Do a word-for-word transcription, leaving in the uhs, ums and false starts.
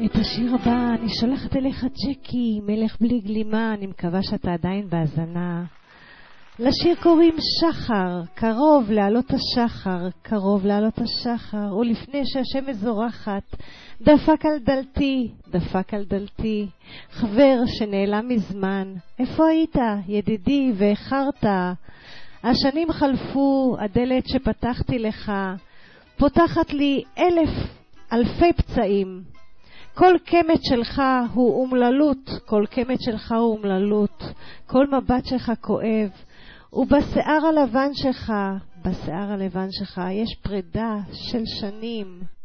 את השיר הבא אני שולחת אליך ג'קי, מלך בלי גלימה, אני מקווה שאתה עדיין בהזנה. לשיר קוראים שחר, קרוב לעלות השחר, קרוב לעלות השחר, ולפני שהשמש זורחת, דפק על דלתי, דפק על דלתי, חבר שנעלם מזמן, איפה היית, ידידי, ואיחרת? השנים חלפו, הדלת שפתחתי לך, פותחת לי אלף, אלפי פצעים. כל קמת שלך הוא אומללות, כל קמת שלך הוא אומללות, כל מבט שלך כואב, ובשיער הלבן שלך, בשיער הלבן שלך יש פרידה של שנים.